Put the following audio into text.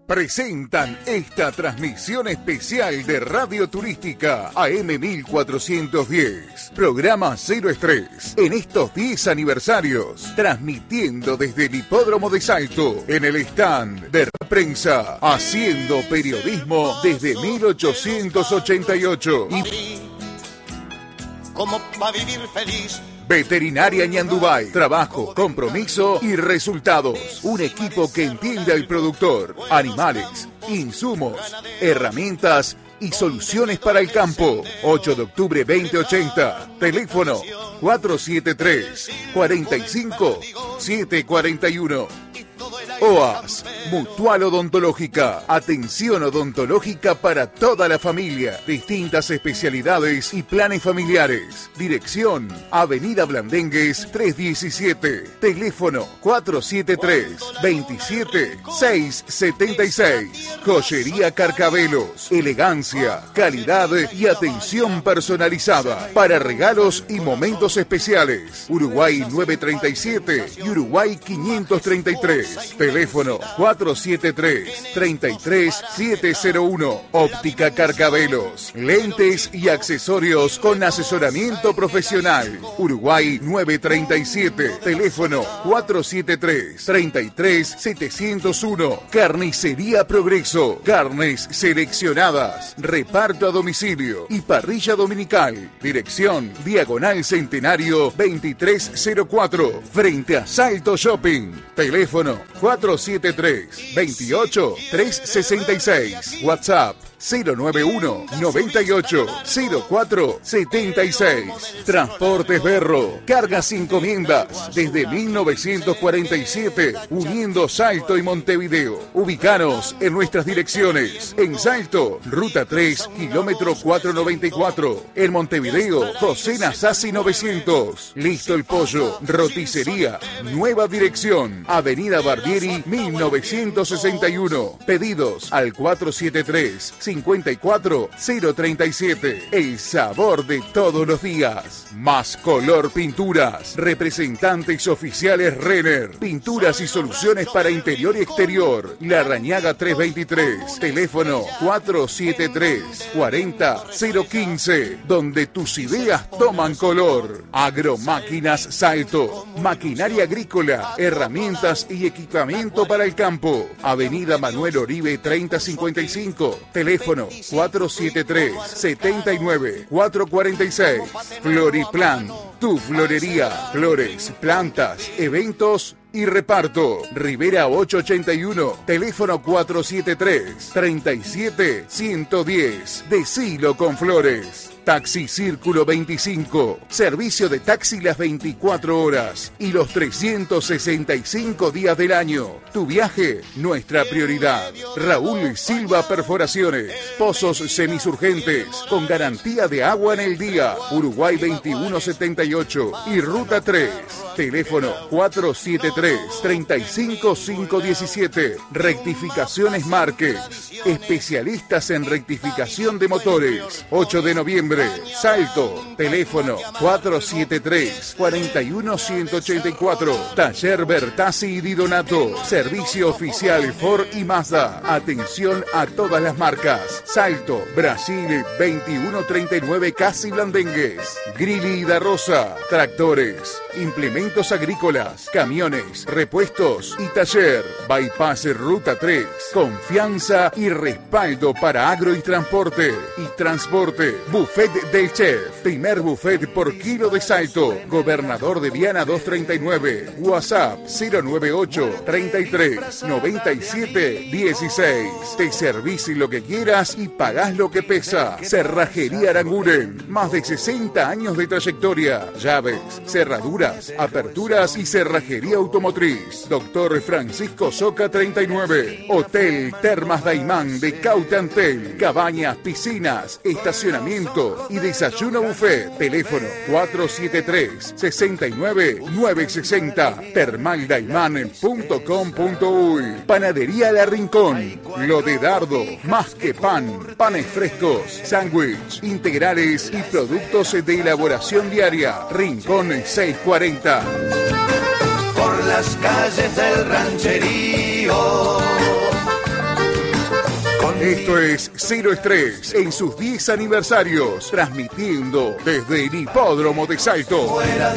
presentan esta transmisión especial de Radio Turística AM 1410, programa Cero Estrés, en estos 10 aniversarios, transmitiendo desde el Hipódromo de Salto, en el stand de prensa, haciendo periodismo desde 1888. ¿Cómo va a vivir feliz? Veterinaria Ñandubay. Trabajo, compromiso y resultados. Un equipo que entiende al productor, animales, insumos, herramientas y soluciones para el campo. 8 de octubre 2080. Teléfono 473-45-741. OAS, Mutual Odontológica. Atención odontológica para toda la familia. Distintas especialidades y planes familiares. Dirección, Avenida Blandengues 317. Teléfono 473-27-676. Joyería Carcabelos. Elegancia, calidad y atención personalizada para regalos y momentos especiales. Uruguay 937 y Uruguay 533. Teléfono 473-33701. Óptica Carcabelos. Lentes y accesorios con asesoramiento profesional. Uruguay 937. Teléfono 473-33701. Carnicería Progreso. Carnes seleccionadas. Reparto a domicilio y parrilla dominical. Dirección Diagonal Centenario 2304. Frente a Salto Shopping. Teléfono 473-28-366. WhatsApp 091 98 04 76. Transportes Berro. Cargas y encomiendas desde 1947, uniendo Salto y Montevideo. Ubícanos en nuestras direcciones. En Salto, Ruta 3, kilómetro 494. En Montevideo, José Nasasi 900. Listo el Pollo. Roticería. Nueva dirección. Avenida Barbieri 1961. Pedidos al 473 54037. El sabor de todos los días. Más Color Pinturas. Representantes oficiales Renner. Pinturas y soluciones para interior y exterior. La Rañaga 323. Teléfono 473-40-015. Donde tus ideas toman color. Agromáquinas Salto. Maquinaria agrícola. Herramientas y equipamiento para el campo. Avenida Manuel Oribe 3055. Teléfono 473-79-446. Floriplan, tu florería. Flores, plantas, eventos y reparto. Rivera 881. Teléfono 473-37-110. Decilo con flores. Taxi Círculo 25. Servicio de taxi las 24 horas y los 365 días del año. Tu viaje, nuestra prioridad. Raúl Silva Perforaciones. Pozos semisurgentes con garantía de agua en el día. Uruguay 2178 y Ruta 3. Teléfono 473-35517. Rectificaciones Márquez. Especialistas en rectificación de motores. 8 de noviembre. Salto. Teléfono 473-41184. Taller Bertazzi y Di Donato. Servicio oficial Ford y Mazda. Atención a todas las marcas. Salto, Brasil 2139 Casi Blandengues. Grilli da Rosa. Tractores, implementos agrícolas, camiones, repuestos y taller. Bypass Ruta 3. Confianza y respaldo para agro y transporte. Buffet del Chef. Primer buffet por kilo de Salto. Gobernador de Viana 239. WhatsApp 098 33 97 16. Te servís lo que quieras y pagás lo que pesa. Cerrajería Aranguren. Más de 60 años de trayectoria. Llaves, cerraduras, aperturas y cerrajería automotriz. Doctor Francisco Soca 39. Hotel Termas Daimán de Cautantel. Cabañas, piscinas, estacionamiento y desayuno buffet. Teléfono 473-69-960. Termaldaiman.com.uy. Panadería La Rincón. Lo de Dardo. Más que pan. Panes frescos, sándwich, integrales y productos de elaboración diaria. Rincón 640. Por las calles del rancherío Esto es Cero Estrés en sus 10 aniversarios, transmitiendo desde el Hipódromo de Salto.